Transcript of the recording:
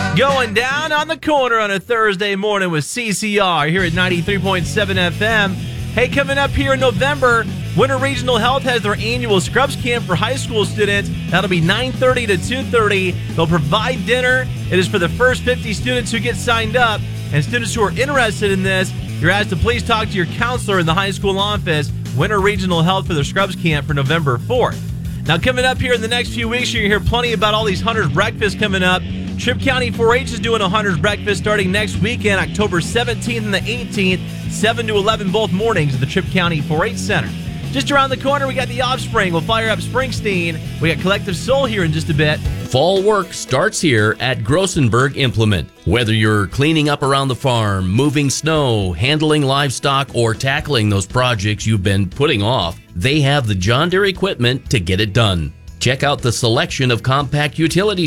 Going down on the corner on a Thursday morning with CCR here at 93.7 FM. Hey, coming up here in November, Winter Regional Health has their annual Scrubs Camp for high school students. That'll be 9:30 to 2:30. They'll provide dinner. It is for the first 50 students who get signed up. And students who are interested in this, you're asked to please talk to your counselor in the high school office. Winter Regional Health for their Scrubs Camp for November 4th. Now, coming up here in the next few weeks, you're going to hear plenty about all these Hunters Breakfasts coming up. Tripp County 4-H is doing a Hunters Breakfast starting next weekend, October 17th and the 18th, 7 to 11 both mornings at the Tripp County 4-H Center. Just around the corner, we got The Offspring. We'll fire up Springsteen. We got Collective Soul here in just a bit. Fall work starts here at Grossenberg Implement. Whether you're cleaning up around the farm, moving snow, handling livestock, or tackling those projects you've been putting off, they have the John Deere equipment to get it done. Check out the selection of compact utility